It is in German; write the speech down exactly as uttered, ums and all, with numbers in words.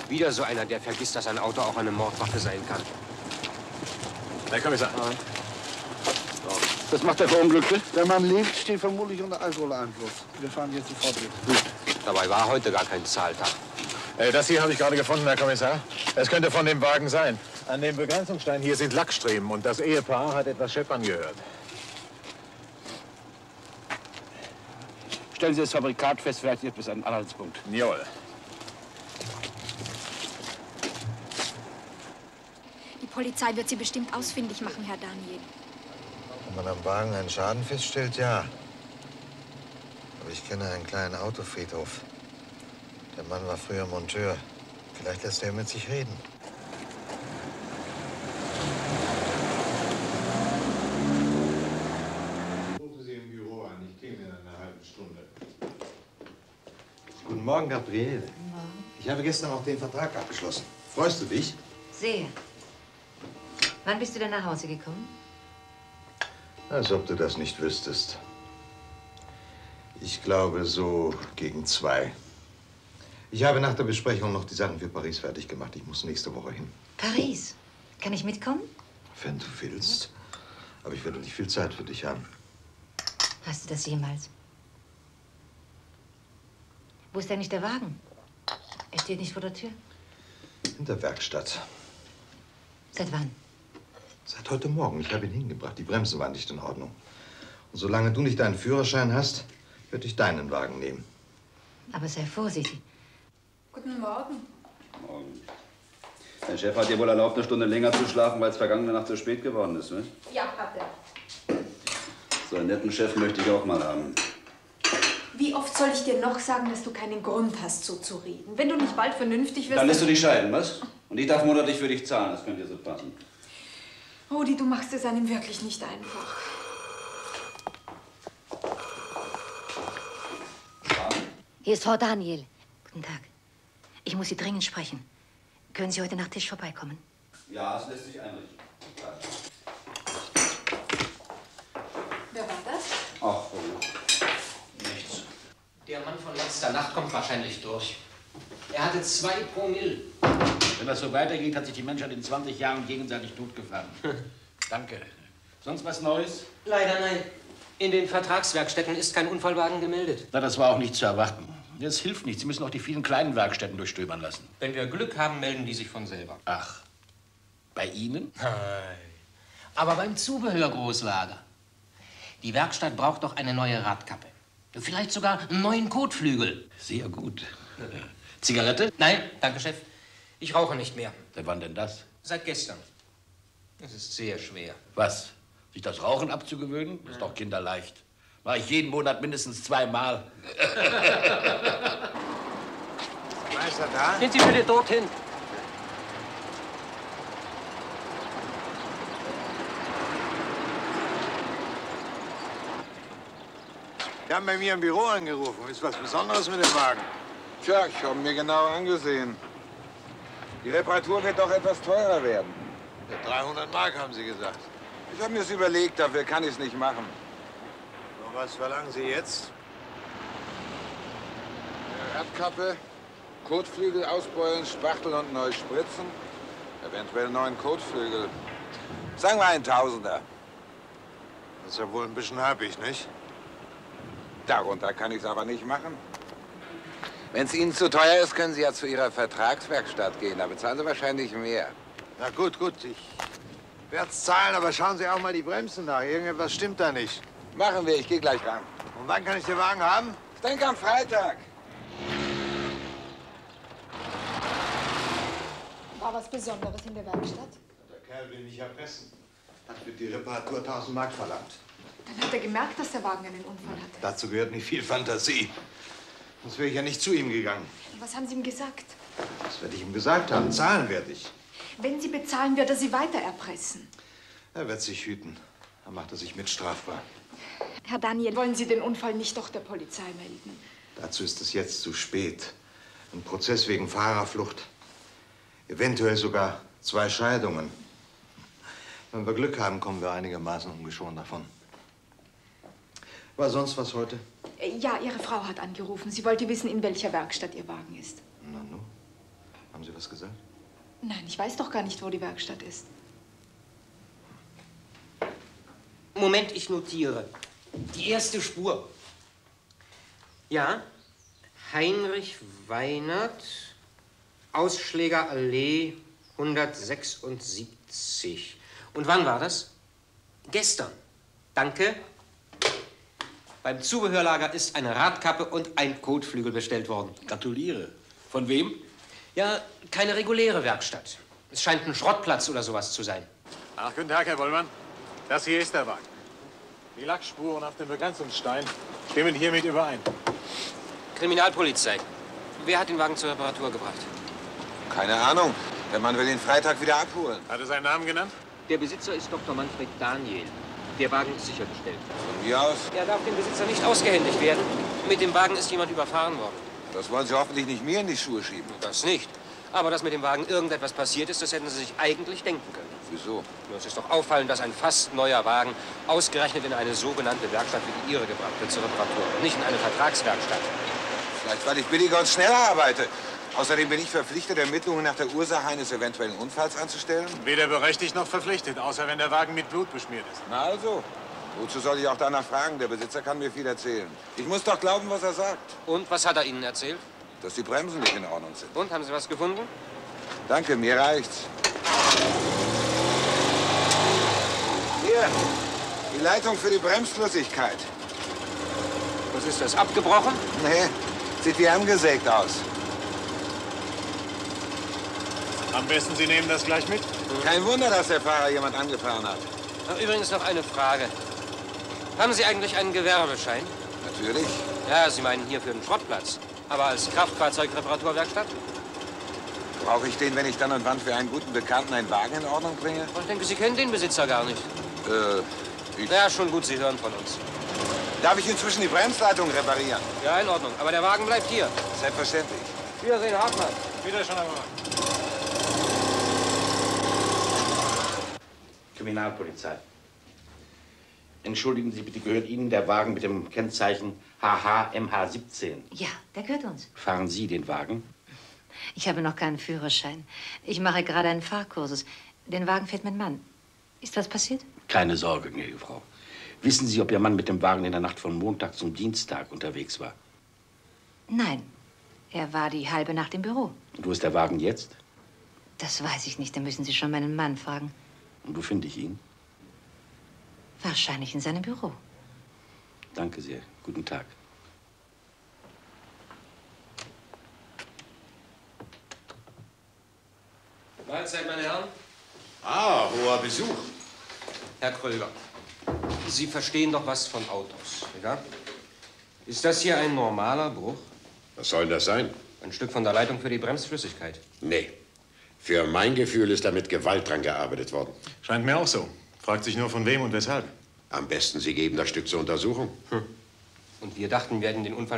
Wieder so einer, der vergisst, dass ein Auto auch eine Mordwaffe sein kann. Herr Kommissar. Ja. Was macht der Verunglückte? Der Mann lebt, steht vermutlich unter Alkoholeinfluss. Wir fahren jetzt sofort weg. Gut. Dabei war heute gar kein Zahltag. Äh, das hier habe ich gerade gefunden, Herr Kommissar. Es könnte von dem Wagen sein. An dem Begrenzungsstein hier sind Lackstriemen und das Ehepaar hat etwas scheppern gehört. Stellen Sie das Fabrikat fest, vielleicht jetzt bis an den Anhaltspunkt. Jawohl. Die Polizei wird Sie bestimmt ausfindig machen, Herr Daniel. Wenn man am Wagen einen Schaden feststellt, ja. Aber ich kenne einen kleinen Autofriedhof. Der Mann war früher Monteur. Vielleicht lässt er mit sich reden. Rufen Sie im Büro an. Ich käme in einer halben Stunde. Guten Morgen, Gabriele. Guten Morgen. Ich habe gestern auch den Vertrag abgeschlossen. Freust du dich? Sehr. Wann bist du denn nach Hause gekommen? Als ob du das nicht wüsstest. Ich glaube, so gegen zwei. Ich habe nach der Besprechung noch die Sachen für Paris fertig gemacht. Ich muss nächste Woche hin. Paris? Kann ich mitkommen? Wenn du willst. Aber ich werde nicht viel Zeit für dich haben. Hast du das jemals? Wo ist eigentlich der Wagen? Er steht nicht vor der Tür. In der Werkstatt. Seit wann? Seit heute Morgen. Ich habe ihn hingebracht. Die Bremsen waren nicht in Ordnung. Und solange du nicht deinen Führerschein hast, würde ich deinen Wagen nehmen. Aber sei vorsichtig. Guten Morgen. Morgen. Der Chef hat dir wohl erlaubt, eine Stunde länger zu schlafen, weil es vergangene Nacht so spät geworden ist, ne? Ja, hat er. So einen netten Chef möchte ich auch mal haben. Wie oft soll ich dir noch sagen, dass du keinen Grund hast, so zu reden? Wenn du nicht bald vernünftig wirst... Dann lässt du dich scheiden, was? Und ich darf monatlich für dich zahlen, das könnte dir so passen. Rudi, du machst es einem wirklich nicht einfach. Hier ist Frau Daniel. Guten Tag. Ich muss Sie dringend sprechen. Können Sie heute nach Tisch vorbeikommen? Ja, es lässt sich einrichten. Wer war das? Ach, oh. Nichts. Der Mann von letzter Nacht kommt wahrscheinlich durch. Er hatte zwei Promille. Wenn das so weitergeht, hat sich die Menschheit in zwanzig Jahren gegenseitig totgefahren. Danke. Sonst was Neues? Leider nein. In den Vertragswerkstätten ist kein Unfallwagen gemeldet. Na, das war auch nicht zu erwarten. Das hilft nicht. Sie müssen auch die vielen kleinen Werkstätten durchstöbern lassen. Wenn wir Glück haben, melden die sich von selber. Ach, bei Ihnen? Nein. Aber beim Zubehörgroßlager. Die Werkstatt braucht doch eine neue Radkappe. Vielleicht sogar einen neuen Kotflügel. Sehr gut. Zigarette? Nein, danke, Chef. Ich rauche nicht mehr. Seit wann denn das? Seit gestern. Es ist sehr schwer. Was? Sich das Rauchen abzugewöhnen? Das ist doch kinderleicht. Mache ich jeden Monat mindestens zweimal. Meister da? Gehen Sie bitte dorthin. Die haben bei mir im Büro angerufen. Ist was Besonderes mit dem Wagen? Tja, ich habe mir genau angesehen. Die Reparatur wird doch etwas teurer werden. Ja, dreihundert Mark haben Sie gesagt. Ich habe mir das überlegt, dafür kann ich es nicht machen. Und was verlangen Sie jetzt? Radkappe, Kotflügel ausbeulen, spachteln und neu spritzen. Eventuell neuen Kotflügel. Sagen wir ein Tausender. Das ist ja wohl ein bisschen happig, nicht? Darunter kann ich es aber nicht machen. Wenn es Ihnen zu teuer ist, können Sie ja zu Ihrer Vertragswerkstatt gehen. Da bezahlen Sie wahrscheinlich mehr. Na gut, gut. Ich werde es zahlen, aber schauen Sie auch mal die Bremsen nach. Irgendetwas stimmt da nicht. Machen wir, ich gehe gleich ran. Und wann kann ich den Wagen haben? Ich denke am Freitag. War was Besonderes in der Werkstatt? Der Kerl will mich erpressen. Hat für die Reparatur tausend Mark verlangt. Dann hat er gemerkt, dass der Wagen einen Unfall hatte. Dazu gehört nicht viel Fantasie. Sonst wäre ich ja nicht zu ihm gegangen. Was haben Sie ihm gesagt? Das werde ich ihm gesagt haben. Zahlen werde ich. Wenn Sie bezahlen, wird er Sie weiter erpressen. Er wird sich hüten. Dann macht er sich mit strafbar. Herr Daniel, wollen Sie den Unfall nicht doch der Polizei melden? Dazu ist es jetzt zu spät. Ein Prozess wegen Fahrerflucht. Eventuell sogar zwei Scheidungen. Wenn wir Glück haben, kommen wir einigermaßen ungeschoren davon. War sonst was heute? Ja, Ihre Frau hat angerufen. Sie wollte wissen, in welcher Werkstatt Ihr Wagen ist. Na nu. Haben Sie was gesagt? Nein, ich weiß doch gar nicht, wo die Werkstatt ist. Moment, ich notiere. Die erste Spur. Ja, Heinrich Weinert, Ausschlägerallee hundertsechsundsiebzig. Und wann war das? Gestern. Danke. Beim Zubehörlager ist eine Radkappe und ein Kotflügel bestellt worden. Gratuliere. Von wem? Ja, keine reguläre Werkstatt. Es scheint ein Schrottplatz oder sowas zu sein. Ach, guten Tag, Herr Wollmann. Das hier ist der Wagen. Die Lackspuren auf dem Begrenzungsstein stimmen hiermit überein. Kriminalpolizei. Wer hat den Wagen zur Reparatur gebracht? Keine Ahnung. Der Mann will ihn Freitag wieder abholen. Hat er seinen Namen genannt? Der Besitzer ist Doktor Manfred Daniel. Der Wagen ist sichergestellt. Von mir aus? Er darf dem Besitzer nicht ausgehändigt werden. Mit dem Wagen ist jemand überfahren worden. Das wollen Sie hoffentlich nicht mir in die Schuhe schieben. Das nicht. Aber dass mit dem Wagen irgendetwas passiert ist, das hätten Sie sich eigentlich denken können. Wieso? Nur es ist doch auffallend, dass ein fast neuer Wagen ausgerechnet in eine sogenannte Werkstatt wie die Ihre gebracht wird zur Reparatur. Nicht in eine Vertragswerkstatt. Vielleicht, weil ich billiger und schneller arbeite. Außerdem bin ich verpflichtet, Ermittlungen nach der Ursache eines eventuellen Unfalls anzustellen. Weder berechtigt noch verpflichtet, außer wenn der Wagen mit Blut beschmiert ist. Na also. Wozu soll ich auch danach fragen? Der Besitzer kann mir viel erzählen. Ich muss doch glauben, was er sagt. Und was hat er Ihnen erzählt? Dass die Bremsen nicht in Ordnung sind. Und, haben Sie was gefunden? Danke, mir reicht's. Hier, die Leitung für die Bremsflüssigkeit. Was ist das, abgebrochen? Nee, sieht wie angesägt aus. Am besten, Sie nehmen das gleich mit. Kein Wunder, dass der Fahrer jemand angefahren hat. Übrigens noch eine Frage. Haben Sie eigentlich einen Gewerbeschein? Natürlich. Ja, Sie meinen hier für den Schrottplatz. Aber als Kraftfahrzeugreparaturwerkstatt? Brauche ich den, wenn ich dann und wann für einen guten Bekannten einen Wagen in Ordnung bringe? Ich denke, Sie kennen den Besitzer gar nicht. Äh, ich... Ja, schon gut, Sie hören von uns. Darf ich inzwischen die Bremsleitung reparieren? Ja, in Ordnung. Aber der Wagen bleibt hier. Selbstverständlich. Wiedersehen, Hartmann. Wieder schon einmal. Kriminalpolizei. Entschuldigen Sie bitte, gehört Ihnen der Wagen mit dem Kennzeichen H H M H siebzehn? Ja, der gehört uns. Fahren Sie den Wagen? Ich habe noch keinen Führerschein. Ich mache gerade einen Fahrkursus. Den Wagen fährt mein Mann. Ist was passiert? Keine Sorge, gnädige Frau. Wissen Sie, ob Ihr Mann mit dem Wagen in der Nacht von Montag zum Dienstag unterwegs war? Nein. Er war die halbe Nacht im Büro. Und wo ist der Wagen jetzt? Das weiß ich nicht. Da müssen Sie schon meinen Mann fragen. Und wo finde ich ihn? Wahrscheinlich in seinem Büro. Danke sehr. Guten Tag. Mahlzeit, meine Herren. Ah, hoher Besuch. Herr Kröger, Sie verstehen doch was von Autos, ja? Ist das hier ein normaler Bruch? Was soll das sein? Ein Stück von der Leitung für die Bremsflüssigkeit. Nee. Für mein Gefühl ist da mit Gewalt dran gearbeitet worden. Scheint mir auch so. Fragt sich nur von wem und weshalb. Am besten, Sie geben das Stück zur Untersuchung. Hm. Und wir dachten, wir hätten den Unfall